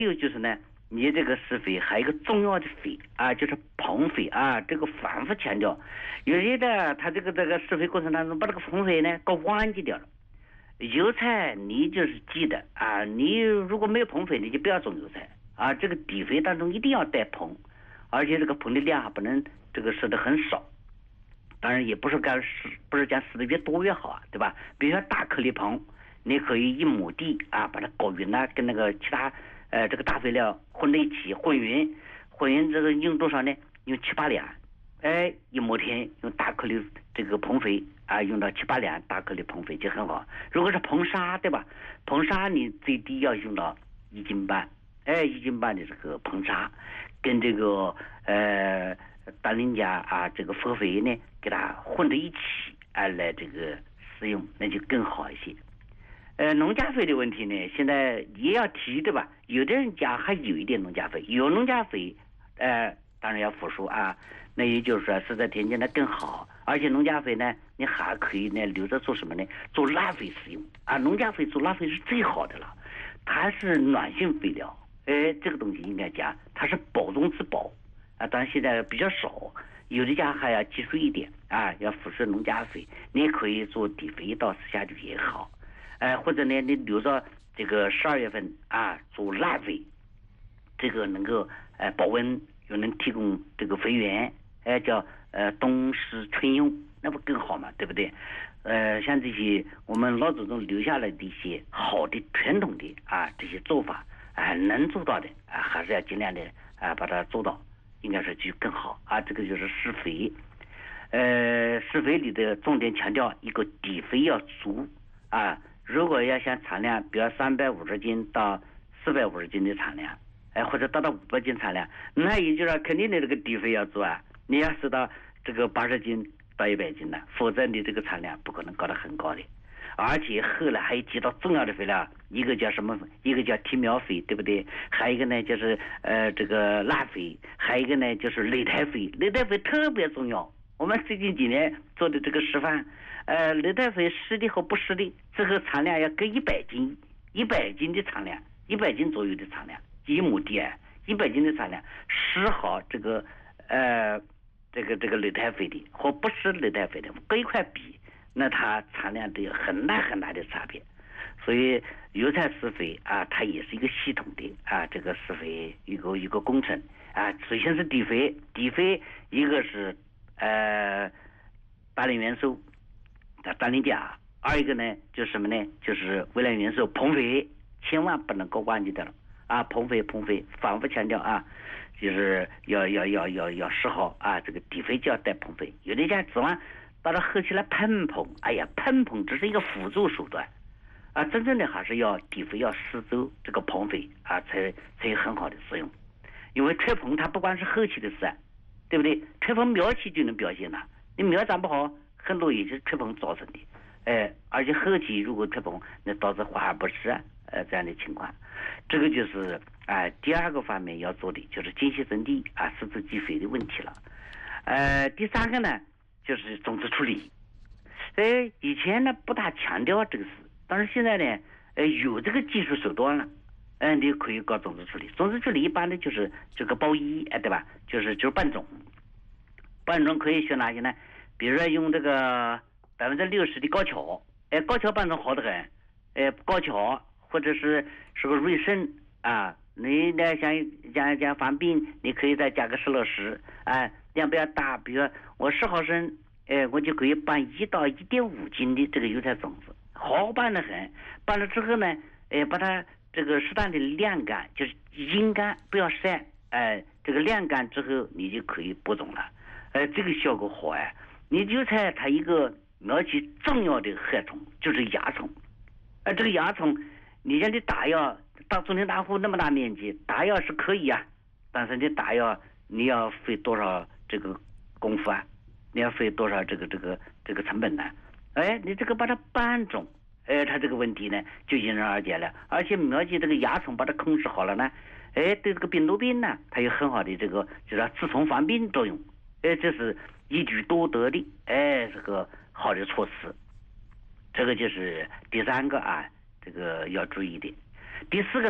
有就是呢，你这个施肥还有一个重要的肥啊，就是喷肥啊，这个反复强调。有些的他这个施肥过程当中把这个喷肥呢给忘记掉了。油菜你就是记得啊，你如果没有喷肥，你就不要种油菜啊。这个底肥当中一定要带喷，而且这个喷的量还不能这个施的很少。当然也不是讲施的越多越好啊，对吧？比如说大颗粒喷，你可以1亩地啊，把它搞匀了，跟那个其他这个大肥料混在一起，混匀这个用多少呢？用7、8两，1亩田用大颗粒这个喷肥啊，用到7、8两大颗粒喷肥就很好。如果是喷砂，对吧？喷砂你最低要用到1斤半，1斤半的这个喷砂，跟这个单磷钾啊这个合肥呢，给它混在一起来这个使用，那就更好一些。农家肥的问题呢，现在也要提，对吧？有的人家还有一点农家肥，有农家肥，当然要复数啊。那也就是说，是在田间的更好，而且农家肥呢，你还可以呢留着做什么呢？做烂肥使用啊。农家肥做烂肥是最好的了，它是暖性肥料，这个东西应该讲它是宝中之宝啊。当然现在比较少，有的家还要积水一点啊，要复数农家肥，你也可以做底肥到时下去也好。或者呢，你留着这个12月份啊做烂肥，这个能够保温，又能提供这个肥源，叫冬湿春用，那不更好嘛，对不对？像这些我们老祖宗留下来的一些好的传统的这些做法能做到的还是要尽量的把它做到，应该说就更好啊。这个就是施肥，施肥里的重点强调一个底肥要足啊。如果要想产量，比如350斤到450斤的产量，或者达到500斤产量，那也就是说肯定你这个底肥要做啊，你要施到这个80斤到100斤了，否则你这个产量不可能搞得很高的。而且后来还有几道重要的肥料，一个叫什么？一个叫体苗肥，对不对？还有一个呢就是这个蜡肥，还有一个呢就是擂台肥。擂台肥特别重要，我们最近几年做的这个示范，擂台肥施的和不施的，这个产量要跟100斤，100斤的产量，100斤左右的产量，1亩地100斤的产量，施好这个这个擂台肥的和不施擂台肥的搁一块比，那它产量都有很大很大的差别。所以油菜施肥它也是一个系统的这个施肥一个工程首先是底肥一个是大磷元素单磷钾，二一个呢就是什么呢？就是微量元素喷肥，千万不能够忘记的了喷肥，反复强调就是要施好这个底肥就要带喷肥。有的家指望到了后期来喷，喷只是一个辅助手段真正的还是要底肥要施足这个喷肥才有很好的使用。因为吹棚它不光是后期的事对不对？吹棚苗期就能表现了，你苗长不好，很多也是吹棚造成的。而且后期如果吹棚，那导致花而不实这样的情况。这个就是第二个方面要做的就是精细整地施足积肥的问题了。第三个呢就是种子处理。以前呢不大强调这个事，但是现在呢有这个技术手段了。你可以搞种子处理。种子处理一般的就是这个包衣对吧？就是拌种。拌种可以选哪些呢？比如说用这个60%的高桥，高桥拌种好得很。高桥或者是个瑞胜你呢想防病，你可以再加个石榴石量比较大，比如说我10毫升，我就可以拌1到1.5斤的这个油菜种子，好拌得很。拌了之后呢，把它这个适当的晾干，就是阴干，不要晒。这个晾干之后，你就可以播种了。这个效果好你油菜它一个苗期重要的害虫就是蚜虫。这个蚜虫，你像你打药，到中庭大户那么大面积，打药是可以但是你打药你要费多少这个功夫你要费多少这个成本呢？你这个把它拌种。它这个问题呢就迎刃而解了，而且苗季这个蚜虫把它控制好了呢，对这个病毒病呢，它有很好的这个就是治虫防病作用，这是一举多得的，这个好的措施。这个就是第三个这个要注意的。第四个呢，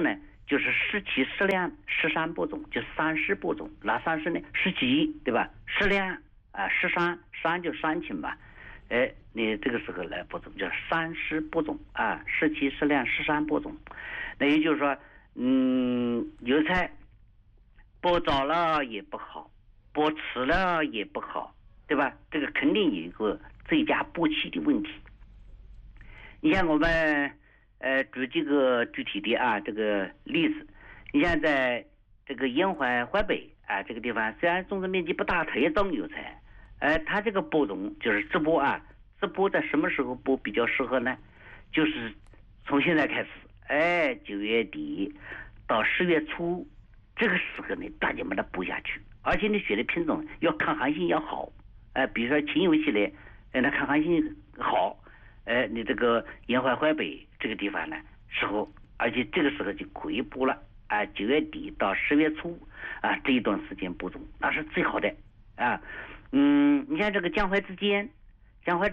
就是10期10两13播种，就30播种。哪30呢？10期，对吧？10两啊，13就3期嘛。你这个时候来播种叫30播种啊，10期10两13播种。那也就是说，油菜播早了也不好，播迟了也不好，对吧？这个肯定有一个最佳播期的问题。你像我们举几个具体的这个例子，你像在这个沿淮淮北这个地方，虽然种植面积不大，它也种油菜，它这个播种就是直播直播在什么时候播比较适合呢？就是从现在开始，9月底到10月初，这个时候呢，大家把它播下去，而且你选的品种要抗旱性要好，比如说清油系列，那抗旱性好，你这个沿淮淮北这个地方呢，时候，而且这个时候就可以播了，9月底到10月初这一段时间播种，那是最好的你像这个江淮之间，那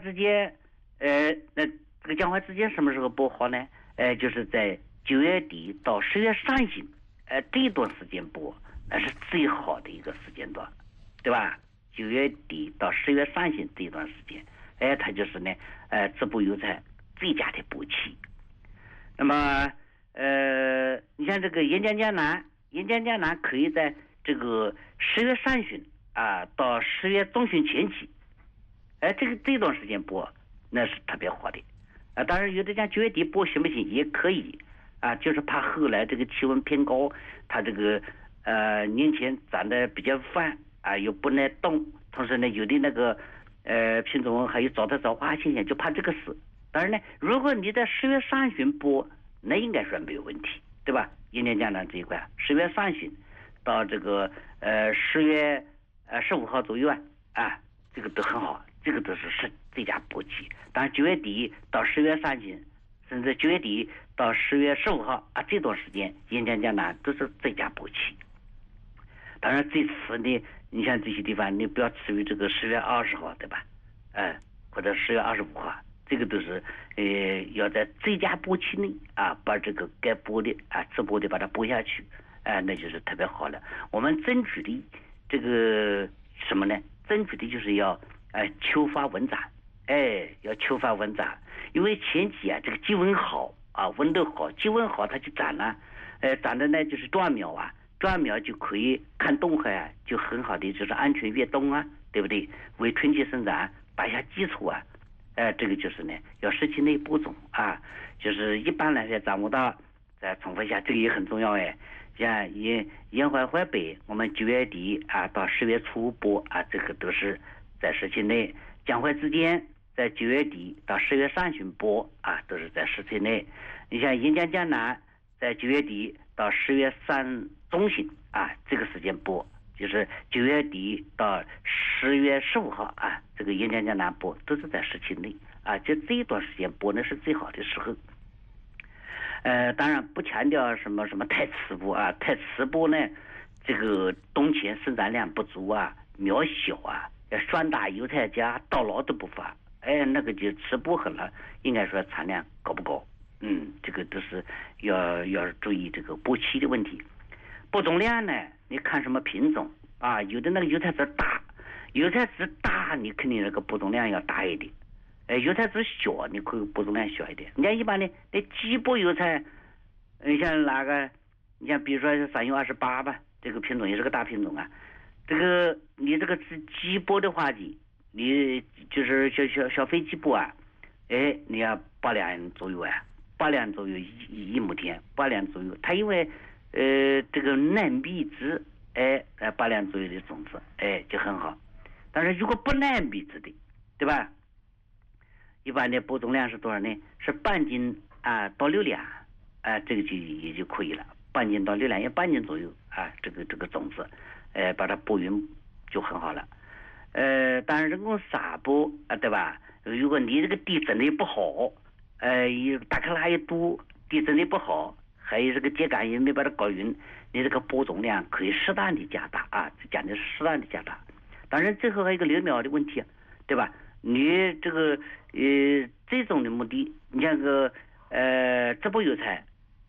这个江淮之间什么时候播好呢？就是在9月底到10月上旬，这一段时间播，那是最好的一个时间段，对吧？9月底到10月上旬这一段时间，它就是呢，直播油菜最佳的播期。那么，你像这个沿江江南可以在这个10月上旬到10月中旬前期，这段时间播，那是特别好的。当然有的讲9月底播行不行？也可以就是怕后来这个气温偏高，它这个年前长得比较烦又不耐冻，同时呢有的那个品种还有早的早花现象，就怕这个事。当然呢，如果你在10月上旬播，那应该说没有问题，对吧？沿江江南这一块10月上旬到这个10月15号左右这个都很好，这个都是最佳播期。当然9月底到10月上旬，甚至9月底到10月15号这段时间沿江江南都是最佳播期。当然最迟呢，你像这些地方你不要迟于这个10月20号，对吧？或者10月25号，这个都是要在最佳播期内把这个该播的直播的把它播下去，那就是特别好了。我们争取的这个什么呢？争取的就是要秋发稳长，要秋发稳长，因为前期这个基温好温度好，基温好它就长了，长的呢就是断苗断苗就可以看冻害就很好的就是安全越冬对不对？为春季生长打下基础这个就是呢要10期内播种就是一般来说掌握到，再重复一下，这个也很重要像沿淮淮北，我们9月底到10月初播这个都是在10期内。江淮之间在9月底到10月上旬播都是在10期内。你像沿江江南在9月底到10月中旬这个时间播，就是9月底到10月15号这个沿江江南播都是在10期内就这一段时间播那是最好的时候。当然不强调什么太迟播太迟播呢，这个冬前生长量不足苗小霜打油菜价到老都不发，那个就迟播狠了，应该说产量高不高？这个都是要注意这个播期的问题。播种量呢，你看什么品种有的那个油菜籽大，你肯定那个播种量要大一点。油菜籽小，你可以播种量小一点。你像一般的那基播油菜，你像哪个？你像比如说3用28吧，这个品种也是个大品种这个你这个是基播的话你就是小飞机播你要8两左右8两左右一亩田，8两左右。它因为这个耐米质8两左右的种子就很好。但是如果不耐米质的，对吧？一般的播种量是多少呢？是半斤到6两这个也就可以了，半斤到6两，要半斤左右这个种子把它播匀就很好了。当然人工撒播对吧？如果你这个地整的不好，大克拉也多，地整的不好，还有这个秸秆也没把它搞匀，你这个播种量可以适当的加大讲的是适当的加大。当然最后还有一个留苗的问题对吧？你这个这种的目的，你像个直播油菜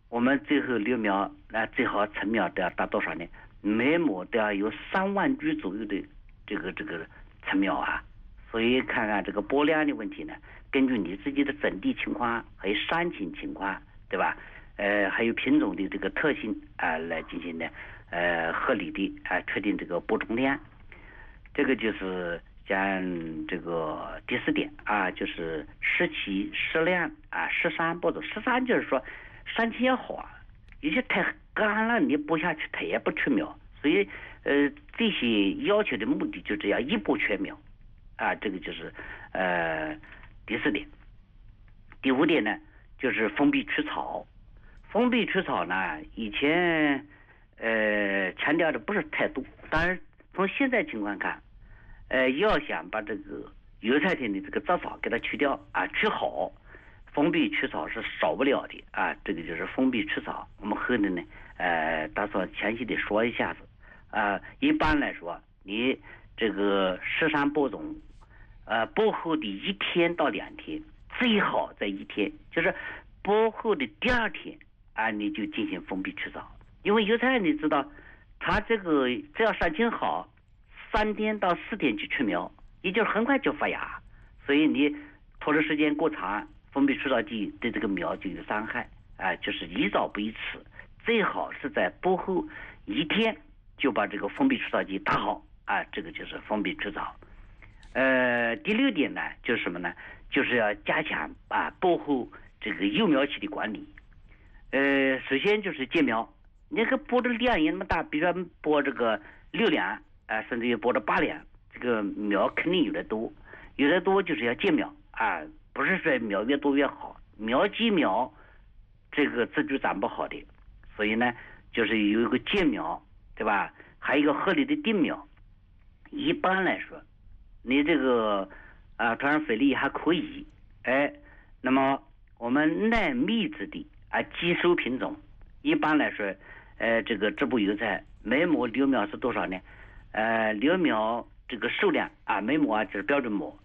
我们最后留苗，最好成苗都要达多少呢？每亩都要有3万株左右的这个成苗啊。所以看看这个播量的问题呢，根据你自己的整地情况，还有山情情况，对吧？还有品种的这个特性啊，来进行呢合理的确定这个播种量。这个就是讲这个第4点啊，就是适期适量啊，适山播种。适山就是说山情要好啊，有些太干了你播下去它也不出苗，所以这些要求的目的就这样一播全苗啊。这个就是第4点。第5点呢，就是封闭除草。封闭除草呢，以前强调的不是太多，当然从现在情况看，要想把这个油菜田的这个杂草给它去掉啊，除好，封闭除草是少不了的啊。这个就是封闭除草。我们后头呢，打算详细的说一下子啊。一般来说，你这个适山播种，播后的1天到2天，最好在1天，就是播后的第2天啊，你就进行封闭除草。因为油菜你知道，它这个只要山情好，3天到4天就出苗，也就是很快就发芽。所以你拖的时间过长，封闭除草剂对这个苗就有伤害啊。就是宜早不宜迟，最好是在播后1天就把这个封闭除草剂打好啊。这个就是封闭除草。第6点呢，就是什么呢？就是要加强播后这个幼苗期的管理。首先就是接苗，那个播的量也那么大，比如说播这个6两甚至于播到8两，这个苗肯定有的多，有的多就是要接苗啊，不是说苗越多越好，苗接苗这个自主长不好的，所以呢，就是有一个接苗，对吧？还有一个合理的定苗。一般来说，你这个土壤肥力还可以，那么我们耐密质的基收品种，一般来说，这个织布油菜每亩留苗是多少呢？留苗这个数量每亩就是标准亩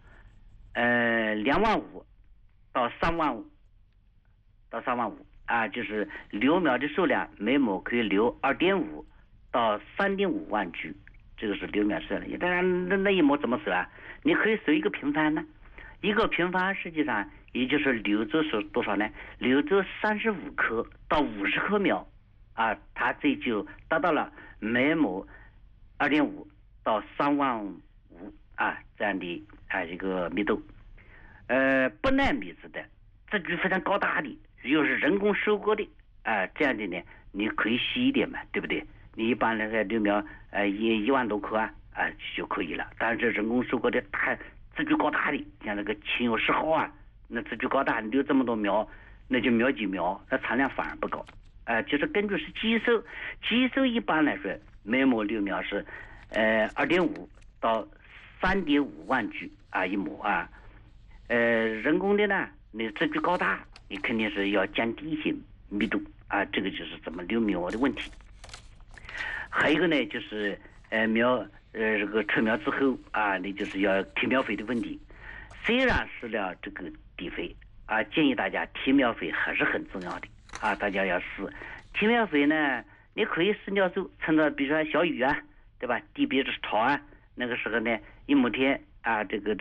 ，2万5到3万5到3万5就是留苗的数量每亩可以留2.5到3.5万株，这个是留苗数量。当然那一亩怎么收啊？你可以收一个平方呢，一个平方实际上也就是留着是多少呢？留着35棵到50棵苗它这就达到了每亩2.5到3万5这样的一个密度。不耐密质的，这就非常高大的，又是人工收割的这样的呢，你可以细一点嘛，对不对？你一般来说留苗1万多棵就可以了。但是这人工收割的大自主高大的，像那个秦有10号那自主高大，你留这么多苗，那就苗几苗，那产量反而不高。就是根据是基收，基收一般来说每亩留苗是2.5到3.5万株一亩人工的呢，你自主高大，你肯定是要降低一些密度这个就是怎么留苗的问题。还有一个呢，就是苗这个出苗之后你就是要提苗肥的问题。虽然施了这个地肥建议大家提苗肥还是很重要的大家要施提苗肥呢。你可以施鸟兽，趁着比如说小雨对吧？地比潮那个时候呢，1亩田这个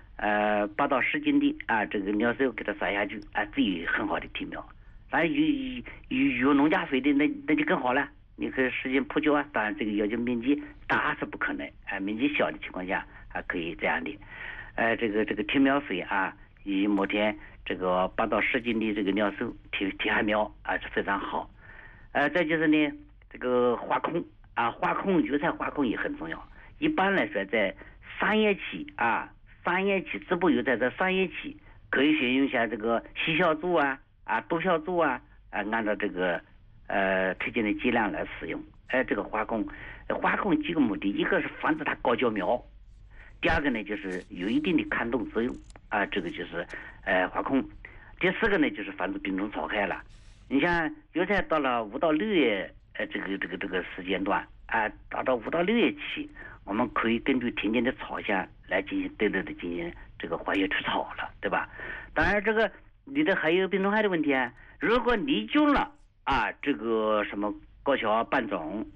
8到10斤的这个鸟兽给它撒下去这也很好的提苗。当然有农家肥的那就更好了。你可以实行铺浇当然这个要求面积大是不可能面积小的情况下可以这样的。这个提苗肥1亩田这个8到10斤的这个鸟兽提下苗是非常好。再就是呢，这个花控花控油菜花控也很重要。一般来说，在3叶期织布油菜在3叶期可以选用一下这个细酵素多酵素按照这个推荐的剂量来使用。这个花控几个目的，一个是防止它高脚苗，第二个呢就是有一定的抗冻作用这个就是花控。第4个呢就是防止病虫草害了。你像油菜到了5到6月这个时间段达到5到6月期，我们可以根据田间的草相来进行对的进行这个化学除草了，对吧？当然这个你的还有病虫害的问题如果你种了这个什么高校办总